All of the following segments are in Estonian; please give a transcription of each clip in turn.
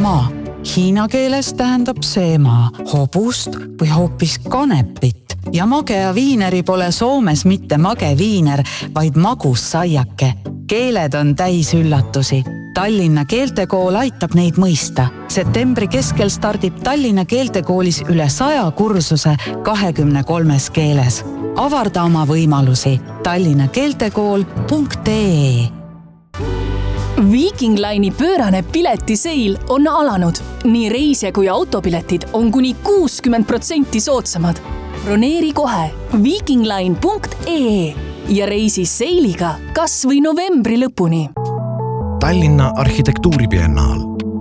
maa. Hiina keeles tähendab see maa hobust või hoopis kanepit. Ja magea viineri pole Soomes mitte mage viiner, vaid magus saiake. Keeled on täis üllatusi. Tallinna keeltekool aitab neid mõista. Septembri keskel stardib Tallinna keeltekoolis üle 100 kursuse 23 keeles. Avarda oma võimalusi tallinnakeeltekool.ee. Viking Line'i pöörane piletiseil on alanud. Nii reisija kui autopiletid on kuni 60% soodsamad. Broneeri kohe vikingline.ee ja reisi seiliga kas või novembri lõpuni. Tallinna arhitektuuribiennaal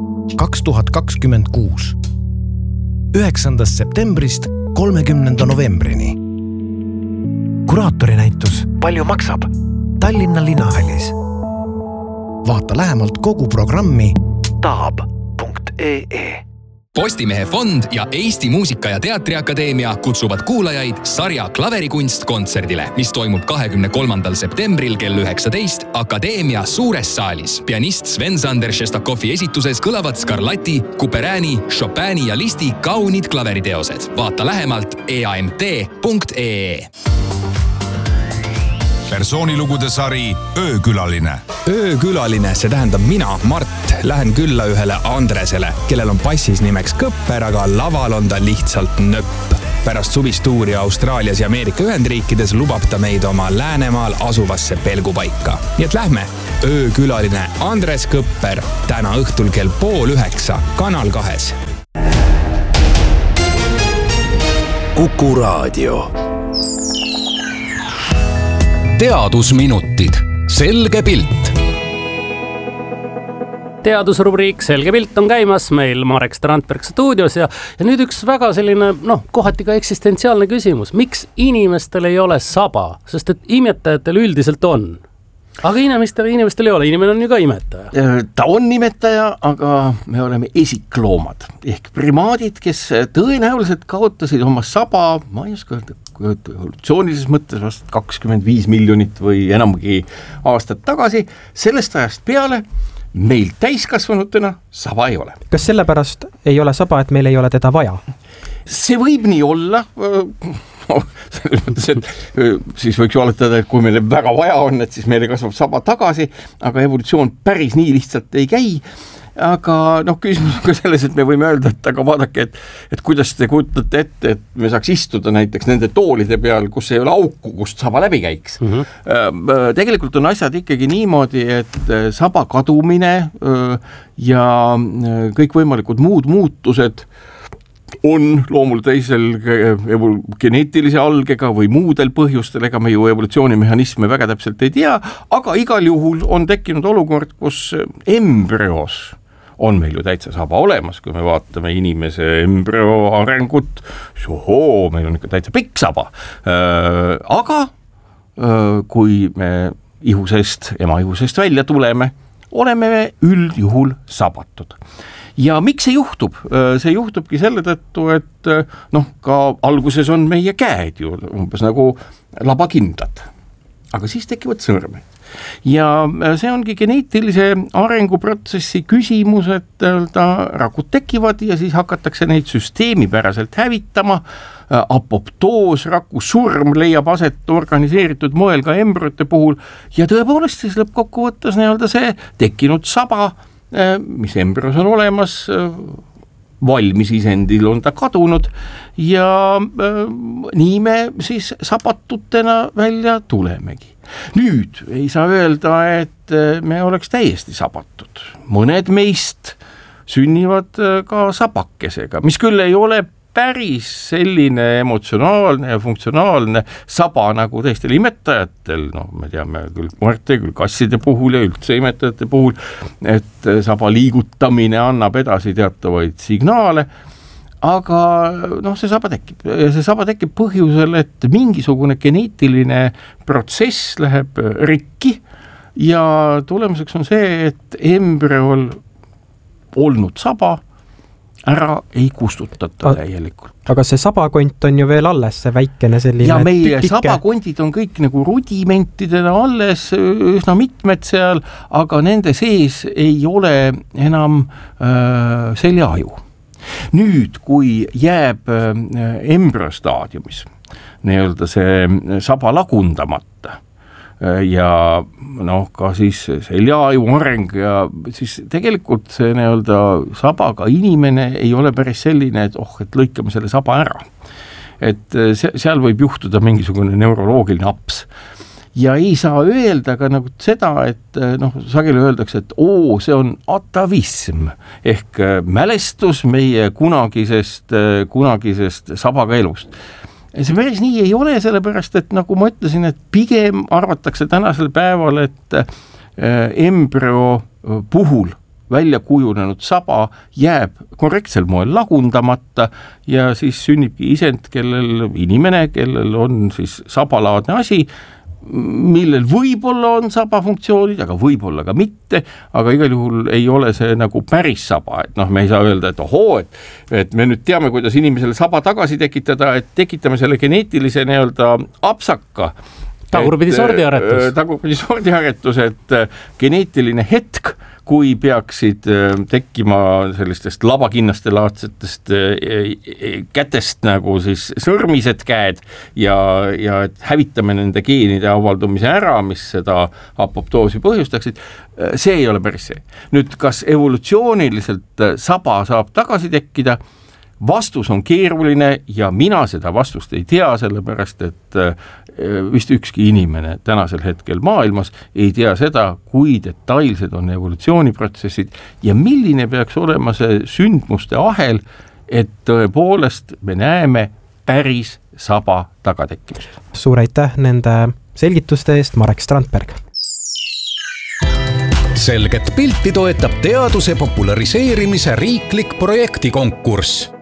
2026 9. septembrist 30. novembrini. Kuraatori-näitus Palju maksab Tallinna Linnahallis. Vaata lähemalt kogu programmi taab.ee. Postimehe fond ja Eesti Muusika- ja Teatriakadeemia kutsuvad kuulajaid sarja Klaverikunst kontserdile, mis toimub 23. septembril kell 19 Akadeemia suures saalis. Pianist Sven-Sander Šestakovi esituses kõlavad Scarlatti, Couperini, Chopini ja Listi kaunid klaveriteosed. Vaata lähemalt eamt.ee. Persoonilugude sari Öökülaline. Öökülaline, see tähendab mina, Mart, lähen külla ühele Andresele, kellel on passis nimeks Kõpper, aga laval on ta lihtsalt nöpp. Pärast suvistuuri Austraalias ja Ameerika Ühendriikides lubab ta meid oma Läänemaal asuvasse pelgupaika. Nii et lähme. Öökülaline Andres Kõpper täna õhtul kell 8:30 Kanal 2. Kuku Raadio. Teadusminutid. Selge pilt. Teadusrubriik Selge pilt on käimas meil Marek Strandberg stuudios ja nüüd üks väga selline, kohati ka eksistentsiaalne küsimus. Miks inimestel ei ole saba? Sest et imetajatel üldiselt on. Aga inimestel ei ole, inimene on ju ka imetaja. Ta on imetaja, aga me oleme esikloomad ehk primaadid, kes tõenäoliselt kaotasid oma saba, ma ei oska öelda, evolutsioonilises mõttes vast 25 miljonit või enamgi aastat tagasi. Sellest ajast peale meil täiskasvanutena saba ei ole. Kas sellepärast ei ole saba, et meil ei ole teda vaja? See võib nii olla. Selles mõttes, et siis võiks ju oletada, et kui meile väga vaja on, et siis meile kasvab saba tagasi, aga evolutsioon päris nii lihtsalt ei käi. Aga küsimus on ka selles, et me võime öelda, et aga vaadake, et kuidas te kujutate ette, et me saaks istuda näiteks nende toolide peal, kus ei ole auku, kust saba läbi käiks. Tegelikult on asjad ikkagi niimoodi, et saba kadumine ja kõikvõimalikud muud muutused on loomul teisel geneetilise algega või muudel põhjustel, ega me ju evolutsioonimehhanisme väga täpselt ei tea, aga igal juhul on tekkinud olukord, kus embrüos on meil ju täitsa saba olemas, kui me vaatame inimese embrüo arengut, meil on ikka täitsa pikk saba. Aga kui me ema ihusest välja tuleme, oleme me üldjuhul sabatud. Ja miks see juhtub? See juhtubki selle tõttu, et ka alguses on meie käed ju umbes nagu labakindlad, aga siis tekivad sõrmed. Ja see ongi geneetilise arenguprotsessi küsimus, et rakud tekivad ja siis hakatakse neid süsteemipäraselt hävitama. Apoptoos, raku surm leiab aset organiseeritud moel ka embrüote puhul ja tõepoolest siis lõppkokkuvõttes see tekkinud saba, mis embrüos on olemas, valmis isendil on ta kadunud ja nii me siis sabatutena välja tulemegi. Nüüd ei saa öelda, et me oleks täiesti sabatud. Mõned meist sünnivad ka sabakesega, mis küll ei ole päris selline emotsionaalne ja funktsionaalne saba nagu teistel imetajatel, me teame küll koerte, küll kasside puhul ja üldse imetajate puhul, et saba liigutamine annab edasi teatavaid signaale, aga see saba tekib. Ja see saba tekib põhjusel, et mingisugune geneetiline protsess läheb rikki ja tulemuseks on see, et embrüol olnud saba ära ei kustutata täielikult. Aga see sabakont on ju veel alles, see väikene selline ja meie tükike. sabakondid on kõik nagu rudimentidena alles, üsna mitmed seal, aga nende sees ei ole enam seljaaju. Nüüd, kui jääb embryostaadiumis nii-öelda see saba lagundamata ja ka siis seljaaju areng ja siis tegelikult see nii-öelda sabaga inimene ei ole päris selline, et lõikame selle saba ära. Et seal võib juhtuda mingisugune neuroloogiline aps. Ja ei saa öelda ka nagu seda, et sageli öeldakse, et see on atavism ehk mälestus meie kunagisest sabaga elust. See päris nii ei ole, sellepärast, et nagu ma ütlesin, et pigem arvatakse tänasel päeval, et embryo puhul välja kujunenud saba jääb korrektsel moel lagundamata ja siis sünnibki isend, inimene, kellel on siis sabalaadne asi, millel võib-olla on saba funktsioonid, aga võib-olla ka mitte, aga igal juhul ei ole see nagu päris saba, et me ei saa öelda, et me nüüd teame, kuidas inimesele saba tagasi tekitada, et tekitame selle geneetilise nii-öelda apsaka. Tagurpidi sordiaretus, et geneetiline hetk, kui peaksid tekkima sellistest labakinnaste laadsetest kätest nagu siis sõrmised käed ja et hävitame nende geenide avaldumise ära, mis seda apoptoosi põhjustaksid, see ei ole päris see. Nüüd, kas evolutsiooniliselt saba saab tagasi tekkida? Vastus on keeruline ja mina seda vastust ei tea, sellepärast, et vist ükski inimene tänasel hetkel maailmas ei tea seda, kui detailsed on evolutsiooniprotsessid ja milline peaks olema see sündmuste ahel, et tõepoolest me näeme päris saba tagatekkimist. Suur aitäh nende selgituste eest, Marek Strandberg. Selget pilti toetab teaduse populariseerimise riiklik projektikonkurss.